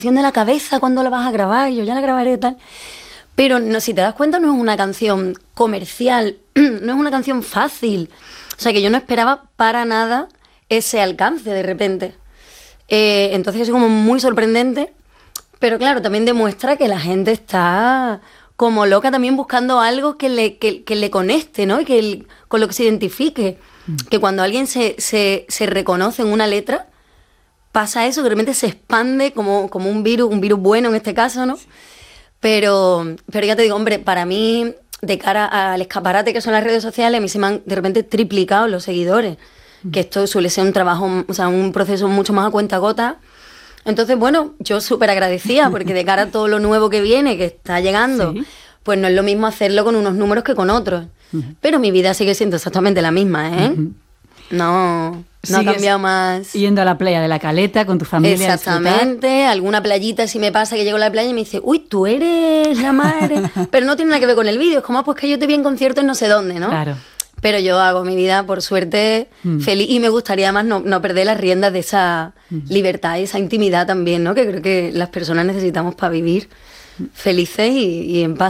de la cabeza cuando la vas a grabar, yo ya la grabaré y tal. Pero no, si te das cuenta, no es una canción comercial, no es una canción fácil. O sea, que yo no esperaba para nada ese alcance de repente. Entonces es como muy sorprendente, pero claro, también demuestra que la gente está como loca también buscando algo que le conecte, ¿no? Y con lo que se identifique. Que cuando alguien se reconoce en una letra, pasa eso, que de repente se expande como un virus bueno en este caso, ¿no? Pero ya te digo, hombre, para mí, de cara al escaparate que son las redes sociales, a mí se me han de repente triplicado los seguidores. Que esto suele ser un trabajo, o sea, un proceso mucho más a cuenta-gota. Entonces, bueno, yo súper agradecida, porque de cara a todo lo nuevo que viene, que está llegando, ¿sí? Pues no es lo mismo hacerlo con unos números que con otros. Pero mi vida sigue siendo exactamente la misma, ¿eh? No ha cambiado más. Yendo a la playa de La Caleta con tu familia. Exactamente, alguna playita si me pasa que llego a la playa y me dice, uy, tú eres la madre. Pero no tiene nada que ver con el vídeo, es como, pues que yo te vi en concierto en no sé dónde, ¿no? Claro. Pero yo hago mi vida, por suerte, feliz, y me gustaría además no perder las riendas de esa libertad y esa intimidad también, ¿no? Que creo que las personas necesitamos para vivir felices y en paz.